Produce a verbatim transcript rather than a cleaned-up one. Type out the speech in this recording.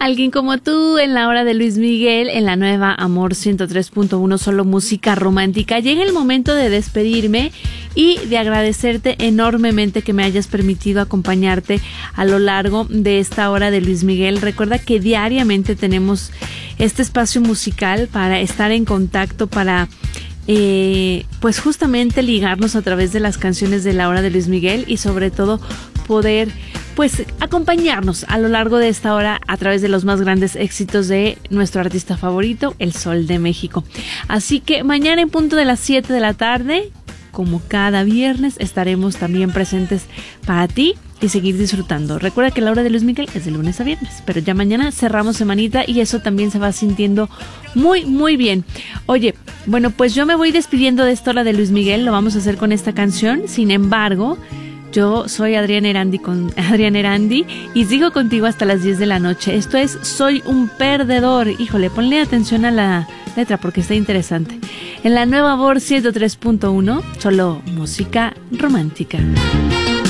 Alguien como tú en la hora de Luis Miguel, en la nueva Amor ciento tres punto uno, solo música romántica. Llega el momento de despedirme y de agradecerte enormemente que me hayas permitido acompañarte a lo largo de esta hora de Luis Miguel. Recuerda que diariamente tenemos este espacio musical para estar en contacto, para eh, pues justamente ligarnos a través de las canciones de la hora de Luis Miguel y sobre todo poder pues acompañarnos a lo largo de esta hora a través de los más grandes éxitos de nuestro artista favorito, El Sol de México. Así que mañana en punto de las siete de la tarde, como cada viernes, estaremos también presentes para ti y seguir disfrutando. Recuerda que la hora de Luis Miguel es de lunes a viernes, pero ya mañana cerramos semanita y eso también se va sintiendo muy, muy bien. Oye, bueno, pues yo me voy despidiendo de esta hora de Luis Miguel, lo vamos a hacer con esta canción. Sin embargo, yo soy Adriana Erandi con Adriana Erandi y sigo contigo hasta las diez de la noche. Esto es Soy un Perdedor. Híjole, ponle atención a la letra porque está interesante. En la nueva Amor ciento tres punto uno, solo música romántica.